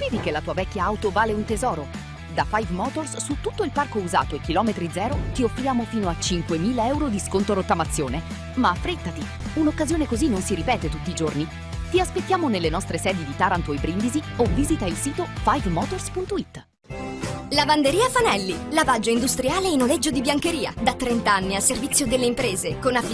sapevi che la tua vecchia auto vale un tesoro? Da 5 Motors su tutto il parco usato e chilometri zero ti offriamo fino a 5.000 euro di sconto rottamazione. Ma affrettati, un'occasione così non si ripete tutti i giorni. Ti aspettiamo nelle nostre sedi di Taranto e Brindisi o visita il sito 5motors.it. Lavanderia Fanelli, lavaggio industriale e noleggio di biancheria, da 30 anni a servizio delle imprese, con